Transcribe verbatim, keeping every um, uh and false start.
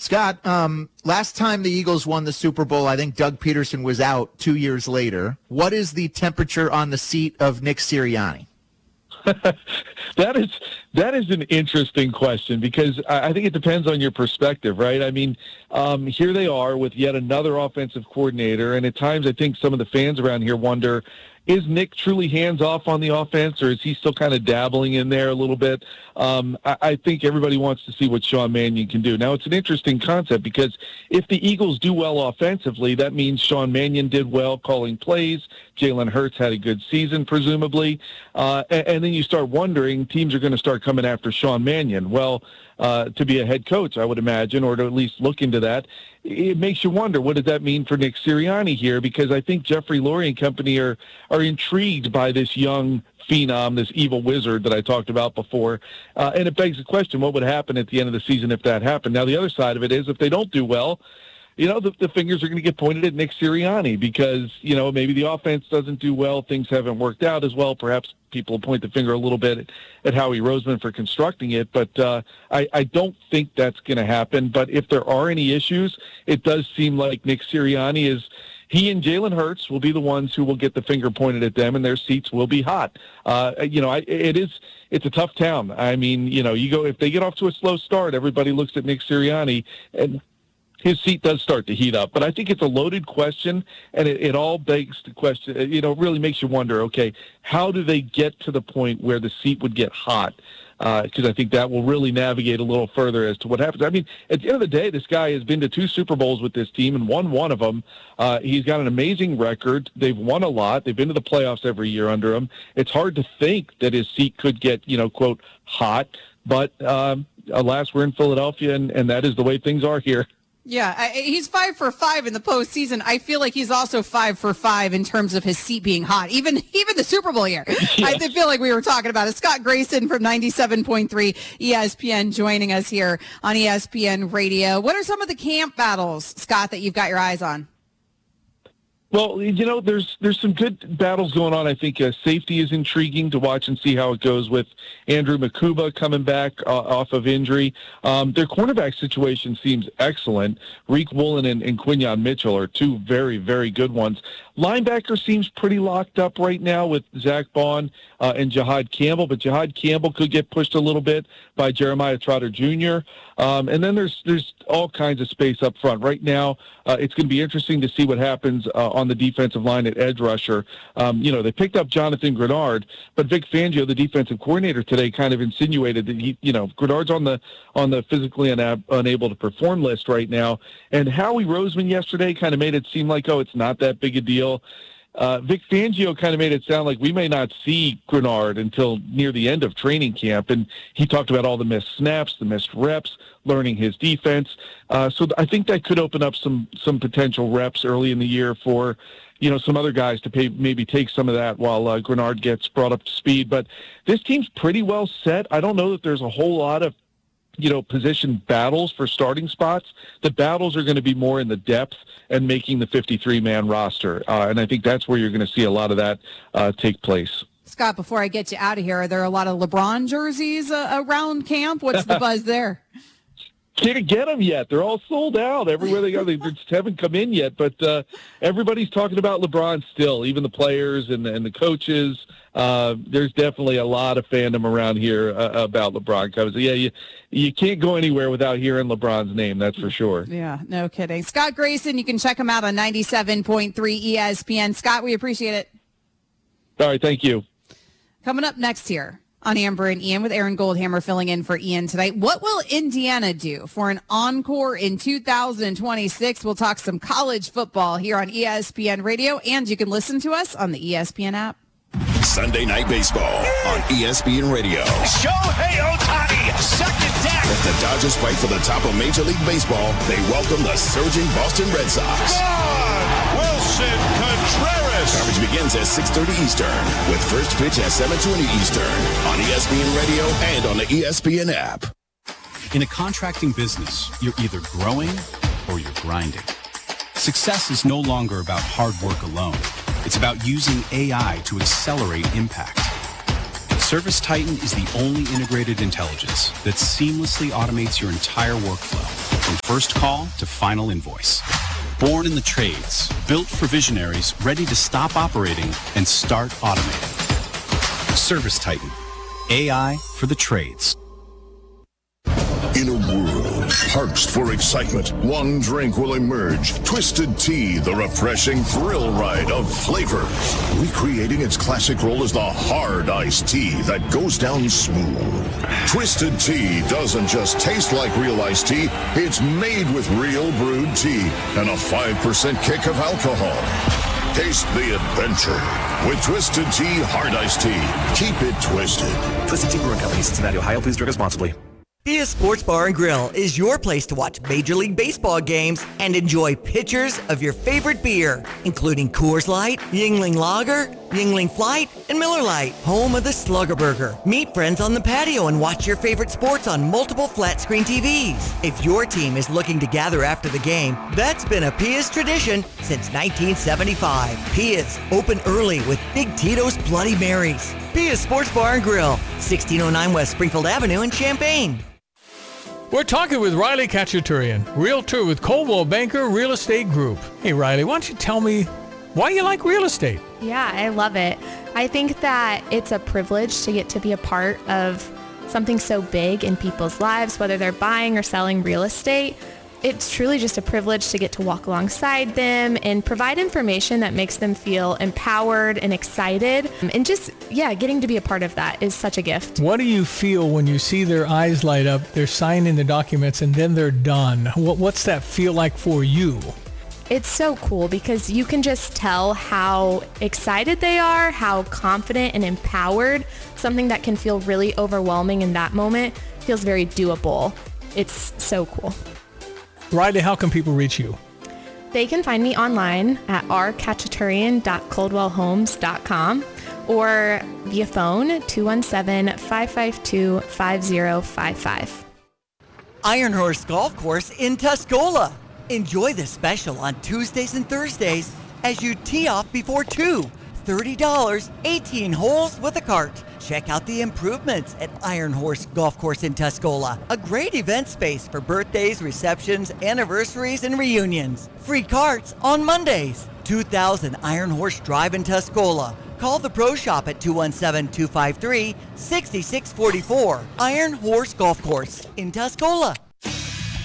Scott, um, last time the Eagles won the Super Bowl, I think Doug Peterson was out two years later. What is the temperature on the seat of Nick Sirianni? that is that is an interesting question because I, I think it depends on your perspective, right? I mean, um, here they are with yet another offensive coordinator, and at times I think some of the fans around here wonder, is Nick truly hands-off on the offense, or is he still kind of dabbling in there a little bit? Um, I, I think everybody wants to see what Sean Mannion can do. Now, it's an interesting concept because if the Eagles do well offensively, that means Sean Mannion did well calling plays. Jalen Hurts had a good season, presumably. Uh, and, and then you start wondering, teams are going to start coming after Sean Mannion. Well, uh, to be a head coach, I would imagine, or to at least look into that, it makes you wonder, what does that mean for Nick Sirianni here? Because I think Jeffrey Lurie and company are, are intrigued by this young phenom, this evil wizard that I talked about before. Uh, and it begs the question, what would happen at the end of the season if that happened? Now, the other side of it is if they don't do well, you know, the, the fingers are going to get pointed at Nick Sirianni because, you know, maybe the offense doesn't do well. Things haven't worked out as well. Perhaps people will point the finger a little bit at, at Howie Roseman for constructing it. But uh, I, I don't think that's going to happen. But if there are any issues, it does seem like Nick Sirianni is – he and Jalen Hurts will be the ones who will get the finger pointed at them, and their seats will be hot. Uh, you know, I, it is it's a tough town. I mean, you know, you go if they get off to a slow start, everybody looks at Nick Sirianni, and his seat does start to heat up. But I think it's a loaded question, and it, it all begs the question. You know, it really makes you wonder. Okay, how do they get to the point where the seat would get hot? Because uh, I think that will really navigate a little further as to what happens. I mean, at the end of the day, this guy has been to two Super Bowls with this team and won one of them. Uh, he's got an amazing record. They've won a lot. They've been to the playoffs every year under him. It's hard to think that his seat could get, you know, quote, hot. But um, alas, we're in Philadelphia, and, and that is the way things are here. Yeah, I, he's five for five in the postseason. I feel like he's also five for five in terms of his seat being hot, even even the Super Bowl year. Yeah. I feel like we were talking about it. Scott Grayson from ninety-seven point three E S P N joining us here on E S P N Radio. What are some of the camp battles, Scott, that you've got your eyes on? Well, you know, there's there's some good battles going on. I think uh, safety is intriguing to watch and see how it goes with Andrew Makuba coming back uh, off of injury. Um, their cornerback situation seems excellent. Reek Woolen and, and Quinyon Mitchell are two very, very good ones. Linebacker seems pretty locked up right now with Zach Bond uh, and Jihad Campbell, but Jihad Campbell could get pushed a little bit by Jeremiah Trotter Junior Um, and then there's there's all kinds of space up front. Right now, uh, it's going to be interesting to see what happens uh, on the defensive line at edge rusher. Um, you know, they picked up Jonathan Grenard, but Vic Fangio, the defensive coordinator today, kind of insinuated that he, you know, Grenard's on the on the physically una- unable to perform list right now. And Howie Roseman yesterday kind of made it seem like, oh, it's not that big a deal. Uh, Vic Fangio kind of made it sound like we may not see Grenard until near the end of training camp, and he talked about all the missed snaps, the missed reps, learning his defense. Uh, so I think that could open up some some potential reps early in the year for, you know, some other guys to pay, maybe take some of that while uh, Grenard gets brought up to speed. But this team's pretty well set. I don't know that there's a whole lot of, you know, position battles for starting spots. The battles are going to be more in the depth and making the fifty-three man roster. Uh, and I think that's where you're going to see a lot of that uh, take place. Scott, before I get you out of here, are there a lot of LeBron jerseys uh, around camp? What's the buzz there? Can't get them yet. They're all sold out everywhere they go. They just haven't come in yet, but uh, everybody's talking about LeBron still, even the players and, and the coaches. Uh, there's definitely a lot of fandom around here uh, about LeBron. Because yeah, you you can't go anywhere without hearing LeBron's name. That's for sure. Yeah, no kidding. Scott Grayson, you can check him out on ninety-seven point three E S P N. Scott, we appreciate it. All right, thank you. Coming up next here on Amber and Ian with Aaron Goldhammer filling in for Ian tonight. What will Indiana do for an encore in two thousand twenty-six? We'll talk some college football here on E S P N Radio, and you can listen to us on the E S P N app. Sunday Night Baseball on E S P N Radio. Shohei Ohtani, second deck. As the Dodgers fight for the top of Major League Baseball, they welcome the surging Boston Red Sox. God, Wilson Contreras. Coverage begins at six thirty Eastern with first pitch at seven twenty Eastern on E S P N Radio and on the E S P N app. In a contracting business, you're either growing or you're grinding. Success is no longer about hard work alone. It's about using A I to accelerate impact. Service Titan is the only integrated intelligence that seamlessly automates your entire workflow, from first call to final invoice. Born in the trades, built for visionaries ready to stop operating and start automating. Service Titan, A I for the trades. In a world parched for excitement, one drink will emerge. Twisted Tea, the refreshing thrill ride of flavor. Recreating its classic role as the hard iced tea that goes down smooth. Twisted Tea doesn't just taste like real iced tea, it's made with real brewed tea and a five percent kick of alcohol. Taste the adventure with Twisted Tea Hard Iced Tea. Keep it twisted. Twisted Tea Brewing Company, Cincinnati, Ohio. Please drink responsibly. Pia Sports Bar and Grill is your place to watch Major League Baseball games and enjoy pitchers of your favorite beer, including Coors Light, Yuengling Lager, Yuengling Flight, and Miller Lite. Home of the Slugger Burger. Meet friends on the patio and watch your favorite sports on multiple flat-screen T Vs. If your team is looking to gather after the game, that's been a Pia's tradition since nineteen seventy-five. Pia's, open early with Big Tito's Bloody Marys. Pia's Sports Bar and Grill, sixteen oh nine West Springfield Avenue in Champaign. We're talking with Riley Kachaturian, realtor with Coldwell Banker Real Estate Group. Hey, Riley, why don't you tell me why you like real estate? Yeah, I love it. I think that it's a privilege to get to be a part of something so big in people's lives, whether they're buying or selling real estate. It's truly just a privilege to get to walk alongside them and provide information that makes them feel empowered and excited. And just, yeah, getting to be a part of that is such a gift. What do you feel when you see their eyes light up, they're signing the documents, and then they're done? What, what's that feel like for you? It's so cool because you can just tell how excited they are, how confident and empowered. Something that can feel really overwhelming in that moment feels very doable. It's so cool. Riley, how can people reach you? They can find me online at r kachaturian dot coldwell homes dot com or via phone two one seven, five five two, five zero five five. Iron Horse Golf Course in Tuscola. Enjoy the special on Tuesdays and Thursdays as you tee off before two. thirty dollars, eighteen holes with a cart. Check out the improvements at Iron Horse Golf Course in Tuscola. A great event space for birthdays, receptions, anniversaries, and reunions. Free carts on Mondays. two thousand Iron Horse Drive in Tuscola. Call the Pro Shop at two one seven, two five three, six six four four. Iron Horse Golf Course in Tuscola.